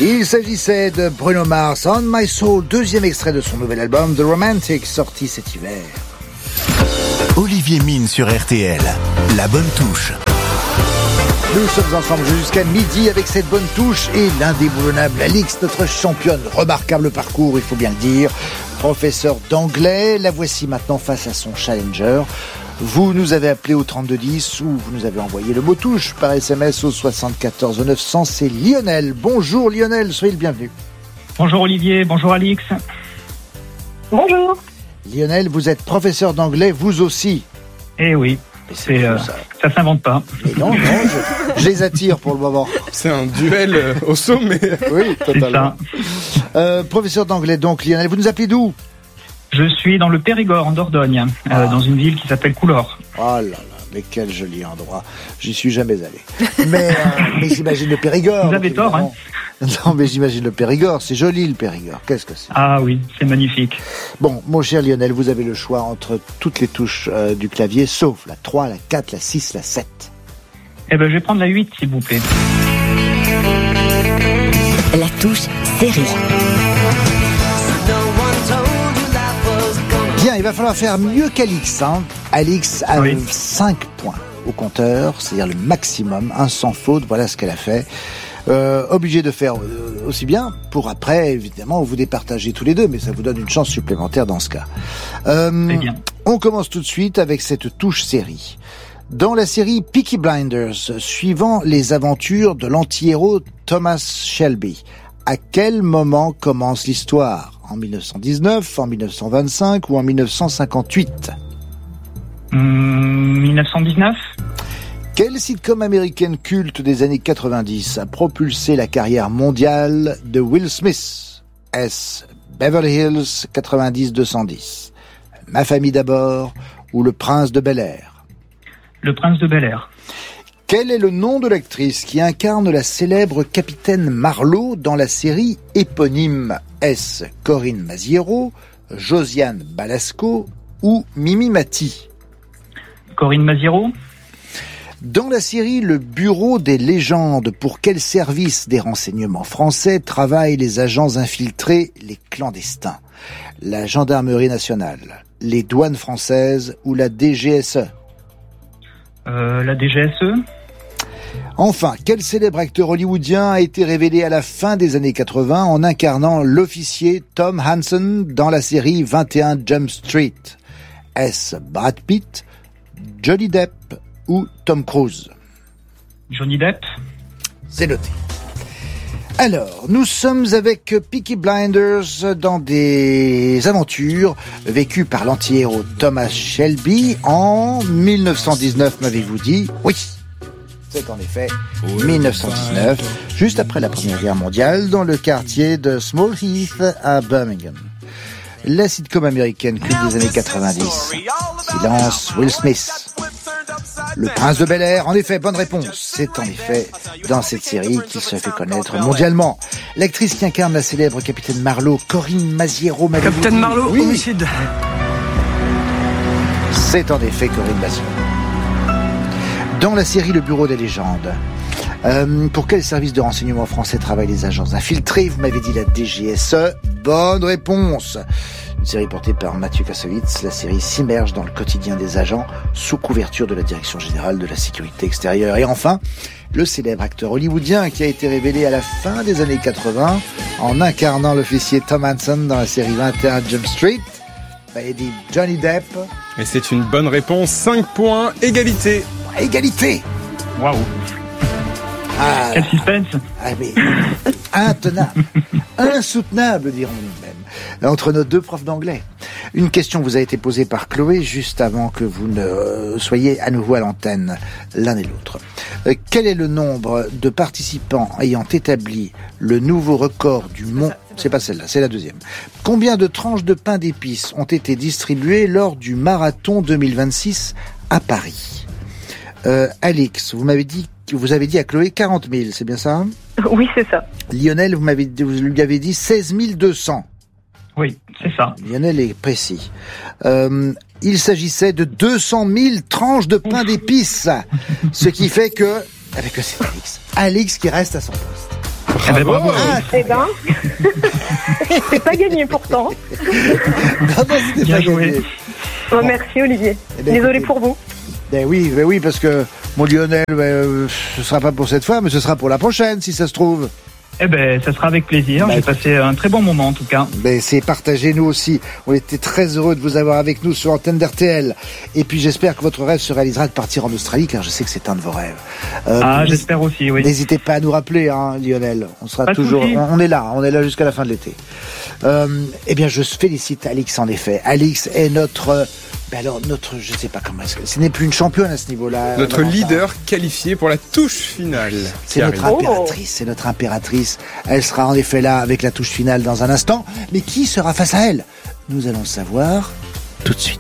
Il s'agissait de Bruno Mars, On My Soul, deuxième extrait de son nouvel album The Romantic, sorti cet hiver. Olivier Mine sur RTL, la bonne touche. Nous sommes ensemble jusqu'à midi avec cette bonne touche et l'indéboulonnable Alix, notre championne. Remarquable parcours, il faut bien le dire. Professeur d'anglais, la voici maintenant face à son challenger. Vous nous avez appelé au 3210 ou vous nous avez envoyé le mot touche par SMS au 74 900. C'est Lionel. Bonjour Lionel, soyez le bienvenu. Bonjour Olivier, bonjour Alix. Bonjour. Lionel, vous êtes professeur d'anglais, vous aussi. Eh oui, ça s'invente pas. Mais non, je les attire pour le moment. C'est un duel au sommet. Oui, totalement. C'est ça. Professeur d'anglais, donc Lionel, vous nous appelez d'où ? Je suis dans le Périgord, en Dordogne, dans une ville qui s'appelle Coulors. Oh là là, mais quel joli endroit. J'y suis jamais allé. Mais j'imagine le Périgord. Vous avez tort, hein. Non, mais j'imagine le Périgord. C'est joli, le Périgord. Qu'est-ce que c'est ? Ah oui, c'est magnifique. Bon, mon cher Lionel, vous avez le choix entre toutes les touches du clavier, sauf la 3, la 4, la 6, la 7. Eh ben, je vais prendre la 8, s'il vous plaît. La touche série. Bien, il va falloir faire mieux qu'Alix. Hein. Alix a 5 points au compteur, c'est-à-dire le maximum, un sans faute, voilà ce qu'elle a fait. Obligé de faire aussi bien pour après, évidemment, vous départager tous les deux, mais ça vous donne une chance supplémentaire dans ce cas. Très bien. On commence tout de suite avec cette touche série. Dans la série Peaky Blinders, suivant les aventures de l'anti-héros Thomas Shelby, à quel moment commence l'histoire ? En 1919, en 1925 ou en 1958 ? 1919 ? Quelle sitcom américaine culte des années 90 a propulsé la carrière mondiale de Will Smith ? Est-ce Beverly Hills 90-210, Ma famille d'abord ou Le Prince de Bel-Air ? Le Prince de Bel-Air. Quel est le nom de l'actrice qui incarne la célèbre capitaine Marlowe dans la série éponyme ? Est-ce Corinne Maziero, Josiane Balasco ou Mimi Mati ? Corinne Maziero. Dans la série Le Bureau des légendes, pour quel service des renseignements français travaillent les agents infiltrés, les clandestins ? La gendarmerie nationale, les douanes françaises ou la DGSE ? La DGSE. Enfin, quel célèbre acteur hollywoodien a été révélé à la fin des années 80 en incarnant l'officier Tom Hansen dans la série 21 Jump Street ? Est-ce Brad Pitt, Johnny Depp ou Tom Cruise ? Johnny Depp. C'est noté. Alors, nous sommes avec Peaky Blinders dans des aventures vécues par l'anti-héros Thomas Shelby en 1919, m'avez-vous dit ? Oui, c'est en effet 1919, juste après la Première Guerre mondiale, dans le quartier de Small Heath à Birmingham. La sitcom américaine culte des années 90 qui lance Will Smith. Le Prince de Bel-Air, en effet, bonne réponse. C'est en effet dans cette série qu'il se fait connaître mondialement. L'actrice qui incarne la célèbre capitaine Marlowe, Corinne Maziero. Capitaine Marlowe, oui. Homicide. C'est en effet Corinne Maziero. Dans la série Le Bureau des légendes, pour quel service de renseignement français travaillent les agents infiltrés ? Vous m'avez dit la DGSE. Bonne réponse. Une série portée par Mathieu Kassovitz, la série s'immerge dans le quotidien des agents sous couverture de la Direction Générale de la Sécurité Extérieure. Et enfin, le célèbre acteur hollywoodien qui a été révélé à la fin des années 80 en incarnant l'officier Tom Hansen dans la série 21 Jump Street. Il a dit Johnny Depp. Et c'est une bonne réponse, 5 points, égalité. Égalité. Waouh. Ah, quel suspense. Ah mais intenable, insoutenable dirons-nous même, entre nos deux profs d'anglais. Une question vous a été posée par Chloé juste avant que vous ne soyez à nouveau à l'antenne l'un et l'autre. Quel est le nombre de participants ayant établi le nouveau record du monde ? C'est pas celle-là, c'est la deuxième. Combien de tranches de pain d'épices ont été distribuées lors du marathon 2026 à Paris ? Alix, vous avez dit à Chloé 40 000, c'est bien ça ? Oui, c'est ça. Lionel, vous lui avez dit 16 200. Oui, c'est ça. Lionel est précis. Il s'agissait de 200 000 tranches de pain d'épices. Ce qui fait que c'est Alix. Alix qui reste à son poste. Eh ben, bravo. Eh ben, c'est pas gagné pourtant. Non, c'était Bien pas joué. gagné. Oh, merci Olivier. Eh ben, Désolé écoutez. pour vous. Ben oui, parce que mon Lionel, ce sera pas pour cette fois, mais ce sera pour la prochaine, si ça se trouve. Eh ben, ça sera avec plaisir. Bah, J'ai passé un très bon moment en tout cas. Ben, c'est partagé, nous aussi. On était très heureux de vous avoir avec nous sur l'antenne d'RTL. Et puis j'espère que votre rêve se réalisera de partir en Australie, car je sais que c'est un de vos rêves. J'espère aussi, oui. N'hésitez pas à nous rappeler, hein, Lionel. On sera Pas de toujours. souci. On est là jusqu'à la fin de l'été. Eh bien, je félicite Alix en effet. Alix est notre. Je ne sais pas comment est-ce que. Ce n'est plus une championne à ce niveau-là. Notre Valentin. leader qualifié pour la touche finale. C'est qui notre arrive. impératrice, c'est notre impératrice. Elle sera en effet là avec la touche finale dans un instant. Mais qui sera face à elle? Nous allons le savoir tout de suite.